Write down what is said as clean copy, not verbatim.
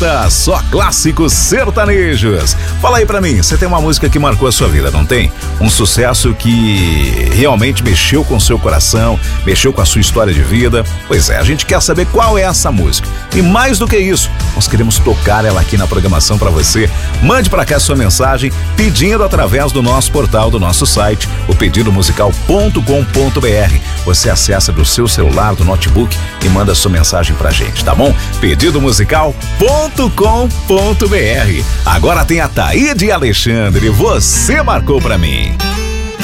volta, só clássicos sertanejos. Fala aí pra mim, você tem uma música que marcou a sua vida, não tem? Um sucesso que realmente mexeu com o seu coração, mexeu com a sua história de vida. Pois é, a gente quer saber qual é essa música. E mais do que isso, nós queremos tocar ela aqui na programação pra você. Mande pra cá sua mensagem pedindo através do nosso portal, do nosso site, o pedidomusical.com.br. Você acessa do seu celular, do notebook e manda sua mensagem pra gente, tá bom? pedidomusical.com.br. Agora tem a Taíde e Alexandre, Você Marcou Pra Mim.